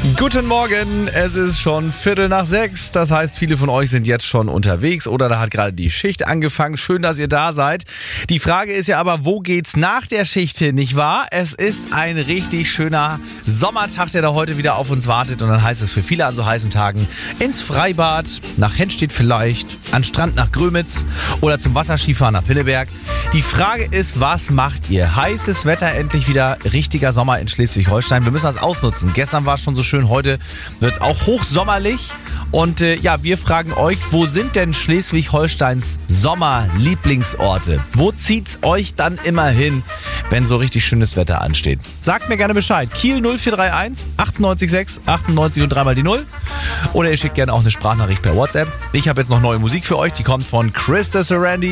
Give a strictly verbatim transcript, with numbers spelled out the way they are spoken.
Guten Morgen, es ist schon Viertel nach sechs. Das heißt, viele von euch sind jetzt schon unterwegs oder da hat gerade die Schicht angefangen. Schön, dass ihr da seid. Die Frage ist ja aber, wo geht's nach der Schicht hin, nicht wahr? Es ist ein richtig schöner Sommertag, der da heute wieder auf uns wartet. Und dann heißt es für viele an so heißen Tagen ins Freibad, nach Hennstedt vielleicht, an Strand nach Grömitz oder zum Wasserskifahren nach Pinneberg. Die Frage ist, was macht ihr? Heißes Wetter, endlich wieder richtiger Sommer in Schleswig-Holstein. Wir müssen das ausnutzen. Gestern war es schon so schön, heute wird es auch hochsommerlich. Und äh, ja, wir fragen euch, wo sind denn Schleswig-Holsteins Sommerlieblingsorte? Wo zieht's euch dann immer hin, wenn so richtig schönes Wetter ansteht? Sagt mir gerne Bescheid. Kiel null vier drei eins achtundneunzig sechs achtundneunzig und dreimal die null. Oder ihr schickt gerne auch eine Sprachnachricht per WhatsApp. Ich habe jetzt noch neue Musik für euch, die kommt von Krista Sarandi.